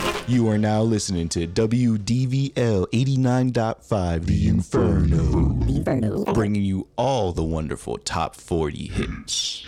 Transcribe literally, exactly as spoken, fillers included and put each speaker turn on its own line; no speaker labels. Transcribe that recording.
You are now listening to W D V L eighty-nine point five, The Inferno,
Inferno.
bringing you all the wonderful top forty hits.